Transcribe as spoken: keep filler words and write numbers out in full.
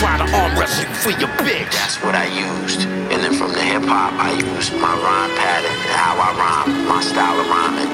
try to arm wrestle you for your bitch. That's what I used. And then from the hip hop, I used my rhyme pattern, how I rhyme, my style of rhyming.